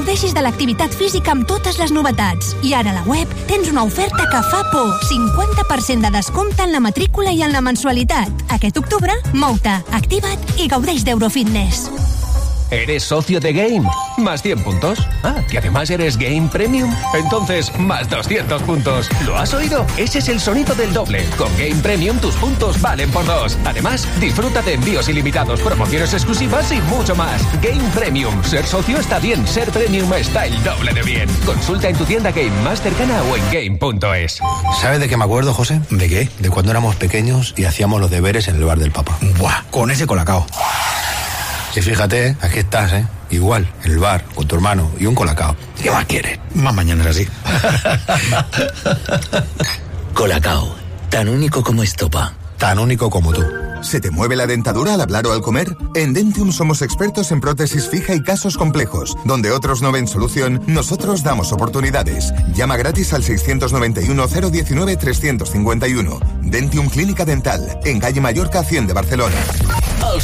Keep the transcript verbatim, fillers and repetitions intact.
Deixis de l'activitat física amb totes les novetats. I ara a la web tens una oferta que fa por. cinquanta per cent de descompte en la matrícula i en la mensualitat. Aquest octubre, mou-te, activa't i gaudeix d'Eurofitness. ¿Eres socio de Game? Más cien puntos. Ah, y además eres Game Premium. Entonces, más doscientos puntos. ¿Lo has oído? Ese es el sonido del doble. Con Game Premium tus puntos valen por dos. Además, disfruta de envíos ilimitados, promociones exclusivas y mucho más. Game Premium. Ser socio está bien. Ser Premium está el doble de bien. Consulta en tu tienda Game más cercana o en game punto es. ¿Sabes de qué me acuerdo, José? ¿De qué? De cuando éramos pequeños y hacíamos los deberes en el bar del Papa. Buah, con ese colacao. Y fíjate, aquí estás, ¿eh? Igual, en el bar, con tu hermano y un colacao. ¿Qué más quieres? Más mañana así. Colacao, tan único como estopa. Tan único como tú. ¿Se te mueve la dentadura al hablar o al comer? En Dentium somos expertos en prótesis fija y casos complejos. Donde otros no ven solución, nosotros damos oportunidades. Llama gratis al seiscientos noventa y uno, cero diecinueve, trescientos cincuenta y uno. Dentium Clínica Dental, en calle Mallorca cien de Barcelona.